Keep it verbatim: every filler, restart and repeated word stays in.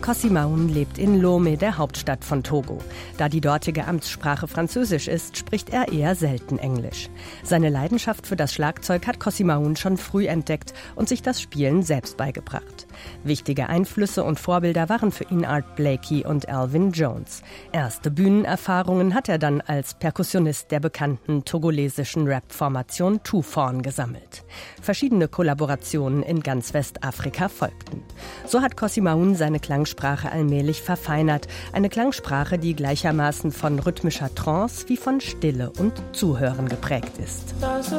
Kossi Maun lebt in Lomé, der Hauptstadt von Togo. Da die dortige Amtssprache Französisch ist, spricht er eher selten Englisch. Seine Leidenschaft für das Schlagzeug hat Kossi Maun schon früh entdeckt und sich das Spielen selbst beigebracht. Wichtige Einflüsse und Vorbilder waren für ihn Art Blakey und Elvin Jones. Erste Bühnenerfahrungen hat er dann als Perkussionist der bekannten togolesischen Rap-Formation Two-Forn gesammelt. Verschiedene Kollaborationen in ganz Westafrika folgten. So hat Kossi Maun seine Klangsprache allmählich verfeinert. Eine Klangsprache, die gleichermaßen von rhythmischer Trance wie von Stille und Zuhören geprägt ist.